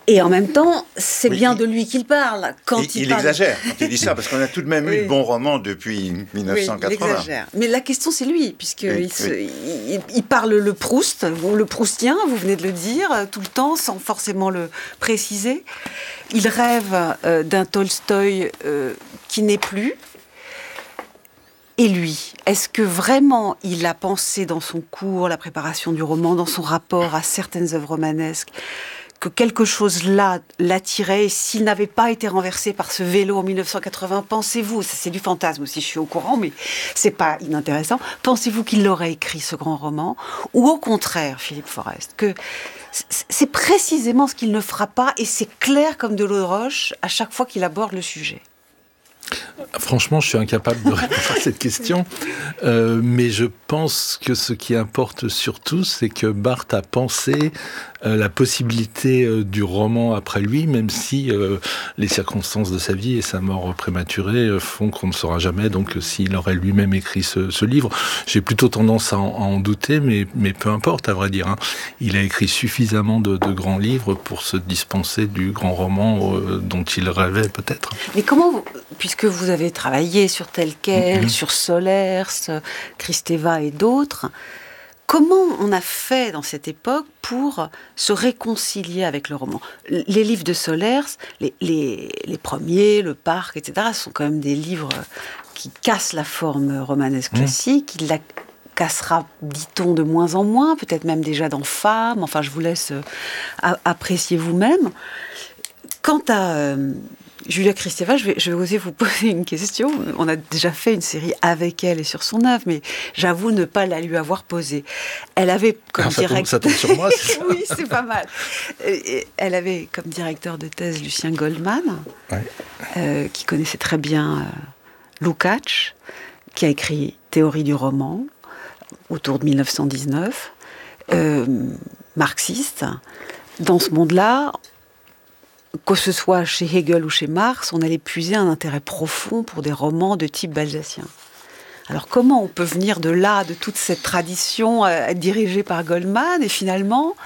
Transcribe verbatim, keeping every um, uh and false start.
Et en même temps, c'est Oui, bien il- de lui qu'il parle. Quand il, il, il parle... exagère quand il dit ça, parce qu'on a tout de même eu Oui. de bons romans depuis Oui, mille neuf cent il quatre-vingts. exagère. Mais la question, c'est lui, puisqu'il Oui, se, oui. il, il parle le Proust, ou le proustien, vous venez de le dire, euh, tout le temps, sans forcément le préciser. Il rêve euh, d'un Tolstoï euh, qui n'est plus. Et lui, est-ce que vraiment il a pensé dans son cours, la préparation du roman, dans son rapport à certaines œuvres romanesques, que quelque chose là l'attirait, et s'il n'avait pas été renversé par ce vélo en mille neuf cent quatre-vingts, pensez-vous, ça, c'est du fantasme aussi, je suis au courant, mais c'est pas inintéressant, pensez-vous qu'il aurait écrit ce grand roman, ou au contraire, Philippe Forest, que c- c'est précisément ce qu'il ne fera pas, et c'est clair comme de l'eau de roche à chaque fois qu'il aborde le sujet? Franchement, je suis incapable de répondre à cette question, euh, mais je pense que ce qui importe surtout, c'est que Barthes a pensé euh, la possibilité euh, du roman après lui, même si euh, les circonstances de sa vie et sa mort prématurée euh, font qu'on ne saura jamais, donc euh, s'il aurait lui-même écrit ce, ce livre. J'ai plutôt tendance à en, à en douter, mais, mais peu importe, à vrai dire. Hein. Il a écrit suffisamment de, de grands livres pour se dispenser du grand roman euh, dont il rêvait peut-être. Mais comment, vous- puisque vous avez travaillé sur Tel quel, Mhm. sur Solers, euh, Kristeva et d'autres, comment on a fait dans cette époque pour se réconcilier avec le roman? L- Les livres de Solers, les, les, les premiers, Le Parc, et cetera, sont quand même des livres qui cassent la forme romanesque Mhm. classique. Il la cassera, dit-on, de moins en moins, peut-être même déjà dans Femmes. Enfin, je vous laisse euh, a- apprécier vous-même. Quant à euh, Julia Kristeva, je vais, je vais oser vous poser une question. On a déjà fait une série avec elle et sur son œuvre, mais j'avoue ne pas la lui avoir posée. Elle avait comme Ah, ça, tombe, direct... ça tombe sur moi, c'est ça? Oui, c'est pas mal. Et elle avait comme directeur de thèse Lucien Goldman, Ouais. euh, qui connaissait très bien euh, Lukács, qui a écrit Théorie du roman autour de mille neuf cent dix-neuf, euh, marxiste. Dans ce monde-là, que ce soit chez Hegel ou chez Marx, on allait puiser un intérêt profond pour des romans de type balzacien. Alors comment on peut venir de là, de toute cette tradition, euh, être dirigée par Goldman, et finalement